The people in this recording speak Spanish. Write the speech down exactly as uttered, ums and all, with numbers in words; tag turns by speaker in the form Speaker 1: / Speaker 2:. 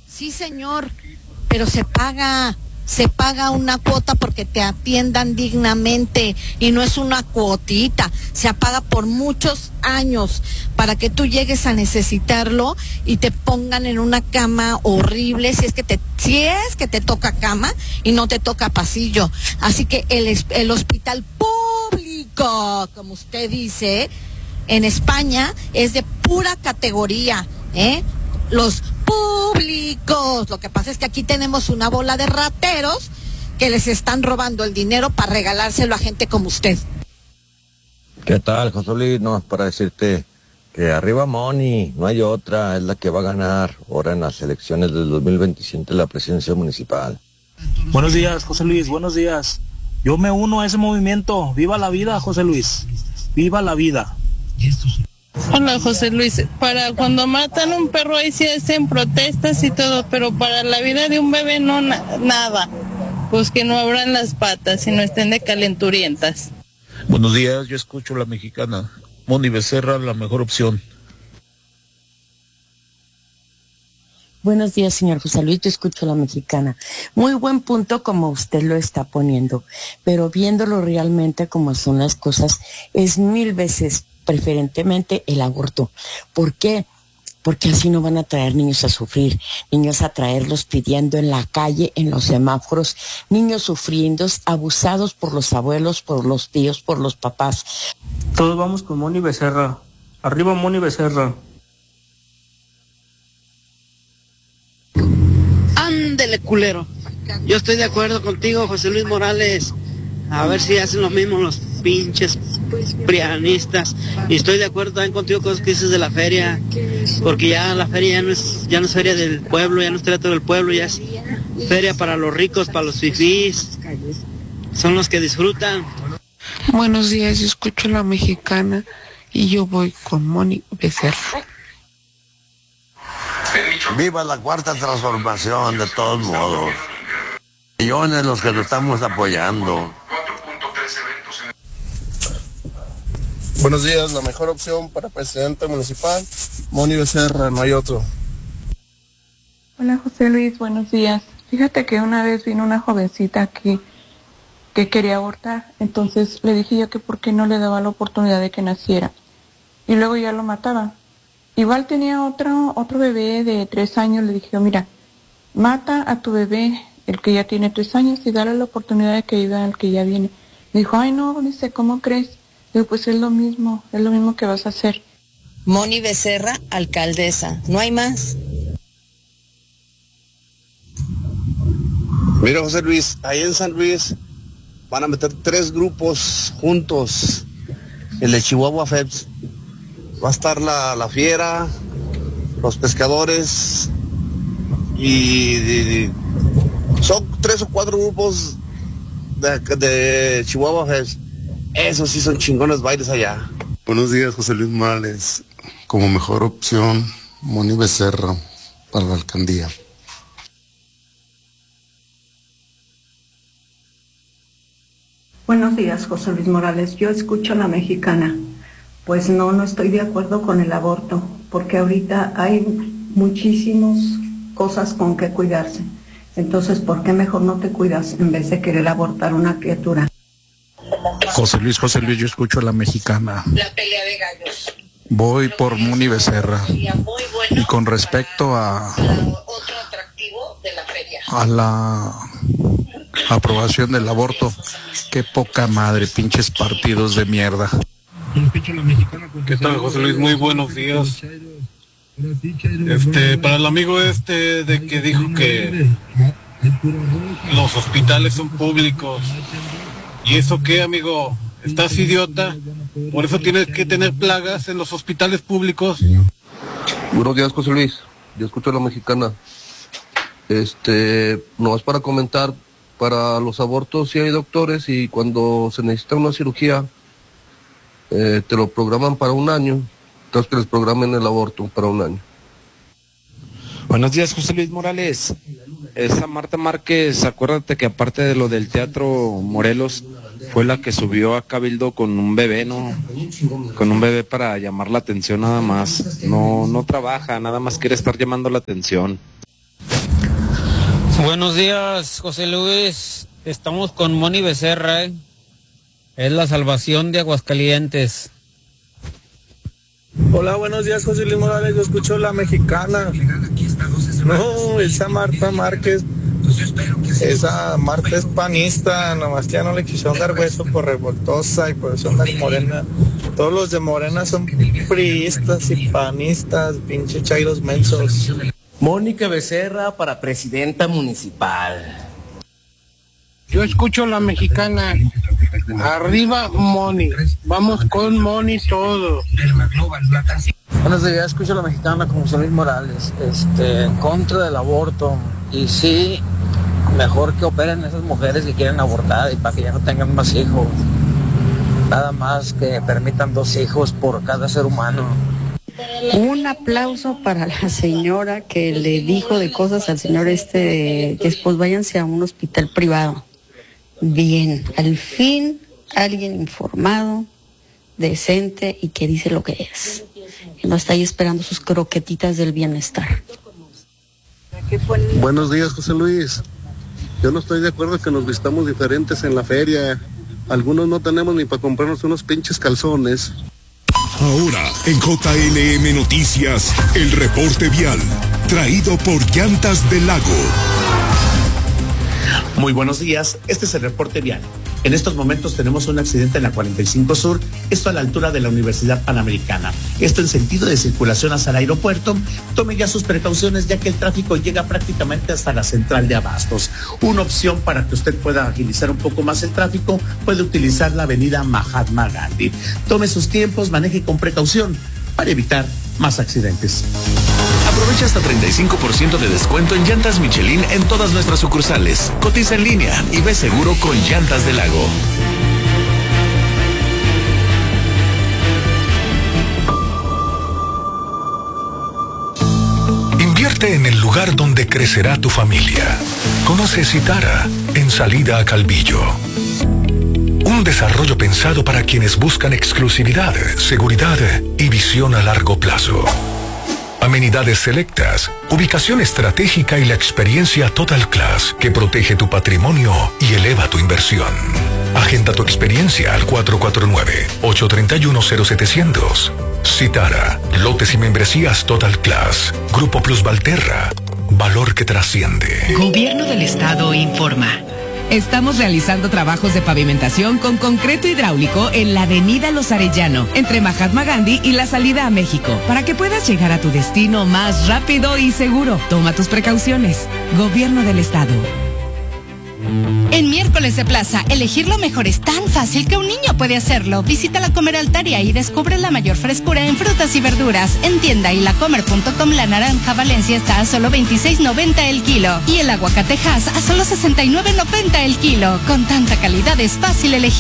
Speaker 1: Sí, señor, pero se paga, se paga una cuota porque te atiendan dignamente y no es una cuotita, se paga por muchos años para que tú llegues a necesitarlo y te pongan en una cama horrible si es que te, si es que te toca cama y no te toca pasillo. Así que el, el hospital público, como usted dice, en España es de pura categoría, ¿eh? Los públicos. Lo que pasa es que aquí tenemos una bola de rateros que les están robando el dinero para regalárselo a gente como usted.
Speaker 2: ¿Qué tal, José Luis? No, para decirte que arriba Moni, no hay otra, es la que va a ganar ahora en las elecciones del dos mil veintisiete la presidencia municipal.
Speaker 3: Buenos días, José Luis, buenos días. Yo me uno a ese movimiento. Viva la vida, José Luis. Viva la vida.
Speaker 4: Hola, José Luis. Para cuando matan un perro ahí sí hacen protestas y todo, pero para la vida de un bebé no na- nada. Pues que no abran las patas y no estén de calenturientas.
Speaker 5: Buenos días, yo escucho La Mexicana. Moni Becerra, la mejor opción.
Speaker 6: Buenos días, señor José Luis, yo escucho La Mexicana. Muy buen punto como usted lo está poniendo, pero viéndolo realmente como son las cosas, es mil veces preferentemente el aborto. ¿Por qué? Porque así no van a traer niños a sufrir, niños a traerlos pidiendo en la calle, en los semáforos, niños sufriendo, abusados por los abuelos, por los tíos, por los papás.
Speaker 3: Todos vamos con Moni Becerra. Arriba Moni Becerra.
Speaker 7: Ándele, culero. Yo estoy de acuerdo contigo, José Luis Morales. A ver si hacen lo mismo los pinches prianistas. Y estoy de acuerdo también contigo con lo que dices de la feria, porque ya la feria ya no es, ya no es feria del pueblo, ya no es trato del pueblo, ya es feria para los ricos, para los fifís. Son los que disfrutan.
Speaker 8: Buenos días, yo escucho La Mexicana y yo voy con Moni Becerra.
Speaker 2: Viva la cuarta transformación, de todos modos. Millones los que lo estamos apoyando.
Speaker 9: Buenos días, la mejor opción para presidente municipal, Moni Becerra, no hay otro.
Speaker 10: Hola José Luis, buenos días. Fíjate que una vez vino una jovencita aquí que quería abortar, entonces le dije yo que por qué no le daba la oportunidad de que naciera. Y luego ya lo mataba. Igual tenía otro, otro bebé de tres años, le dije, mira, mata a tu bebé, el que ya tiene tres años, y dale la oportunidad de que viva al que ya viene. Me dijo, ay no, dice, ¿cómo crees? Digo, pues es lo mismo, es lo mismo que vas a hacer.
Speaker 11: Moni Becerra, alcaldesa, no hay más.
Speaker 9: Mira, José Luis, ahí en San Luis van a meter tres grupos juntos. El de Chihuahua Febs. Va a estar la, la fiera, los pescadores y, y, y son tres o cuatro grupos de, de Chihuahua Febs. Esos sí son chingones bailes allá.
Speaker 12: Buenos días, José Luis Morales. Como mejor opción, Moni Becerra para la alcaldía.
Speaker 13: Buenos días, José Luis Morales. Yo escucho La Mexicana. Pues no, no estoy de acuerdo con el aborto, porque ahorita hay muchísimas cosas con que cuidarse. Entonces, ¿por qué mejor no te cuidas en vez de querer abortar una criatura?
Speaker 5: José Luis, José Luis, yo escucho La Mexicana.
Speaker 11: La pelea de gallos.
Speaker 5: Voy por Moni Becerra. Y con respecto a,
Speaker 11: Otro atractivo de la feria.
Speaker 5: a la aprobación del aborto, qué poca madre, pinches partidos de mierda.
Speaker 14: ¿Qué tal, José Luis? Muy buenos días. Este, para el amigo este de que dijo que los hospitales son públicos. ¿Y eso qué, amigo? ¿Estás idiota? Por eso tienes que tener plagas en los hospitales públicos.
Speaker 15: Buenos días, José Luis. Yo escucho a La Mexicana. Este, no es para comentar, para los abortos sí hay doctores y cuando se necesita una cirugía, Eh, te lo programan para un año, entonces que les programen el aborto para un año.
Speaker 16: Buenos días, José Luis Morales. Esa Marta Márquez, acuérdate que aparte de lo del Teatro Morelos, fue la que subió a Cabildo con un bebé, ¿no? Con un bebé para llamar la atención nada más. No, no trabaja, nada más quiere estar llamando la atención.
Speaker 17: Buenos días, José Luis. Estamos con Moni Becerra, ¿eh? Es la salvación de Aguascalientes.
Speaker 18: Hola, buenos días, José Luis Morales. Yo escucho La Mexicana. No, esa Marta Márquez, esa Marta es panista, nomás que ya no le quisieron dar hueso por revoltosa y por eso anda Morena. Todos los de Morena son priistas y panistas, pinche chairos mensos.
Speaker 19: Mónica Becerra para presidenta municipal.
Speaker 20: Yo escucho La Mexicana. Arriba Moni. Vamos con Moni todo.
Speaker 21: Buenos días, escucho La Mexicana con José Luis Morales. Este, en contra del aborto. Y sí, mejor que operen esas mujeres que quieren abortar y para que ya no tengan más hijos. Nada más que permitan dos hijos por cada ser humano.
Speaker 22: Un aplauso para la señora que le dijo de cosas al señor este de que después váyanse a un hospital privado. Bien, al fin alguien informado, decente y que dice lo que es. Que no está ahí esperando sus croquetitas del bienestar.
Speaker 12: Buenos días, José Luis. Yo no estoy de acuerdo que nos vistamos diferentes en la feria. Algunos no tenemos ni para comprarnos unos pinches calzones.
Speaker 23: Ahora, en J L M Noticias, el reporte vial, traído por Llantas del Lago.
Speaker 24: Muy buenos días, este es el reporte vial. En estos momentos tenemos un accidente en la cuarenta y cinco Sur, esto a la altura de la Universidad Panamericana. Esto en sentido de circulación hacia el aeropuerto. Tome ya sus precauciones ya que el tráfico llega prácticamente hasta la central de Abastos. Una opción para que usted pueda agilizar un poco más el tráfico, puede utilizar la avenida Mahatma Gandhi. Tome sus tiempos, maneje con precaución para evitar más accidentes.
Speaker 25: Aprovecha hasta treinta y cinco por ciento de descuento en llantas Michelin en todas nuestras sucursales. Cotiza en línea y ve seguro con Llantas del Lago.
Speaker 26: Invierte en el lugar donde crecerá tu familia. Conoce Citara en salida a Calvillo. Un desarrollo pensado para quienes buscan exclusividad, seguridad y visión a largo plazo. Amenidades selectas, ubicación estratégica y la experiencia Total Class que protege tu patrimonio y eleva tu inversión. Agenda tu experiencia al cuatro cuatro nueve, ocho tres uno, cero siete cero cero. Citara, lotes y membresías Total Class. Grupo Plus Valterra, valor que trasciende.
Speaker 27: Gobierno del Estado informa. Estamos realizando trabajos de pavimentación con concreto hidráulico en la avenida Los Arellano, entre Mahatma Gandhi y la salida a México, para que puedas llegar a tu destino más rápido y seguro. Toma tus precauciones. Gobierno del Estado.
Speaker 28: En Miércoles de Plaza, elegir lo mejor es tan fácil que un niño puede hacerlo. Visita la Comer Altaria y descubre la mayor frescura en frutas y verduras. En tienda y lacomer punto com la naranja Valencia está a solo veintiséis noventa el kilo y el aguacate Hass a solo sesenta y nueve noventa el kilo. Con tanta calidad es fácil elegir.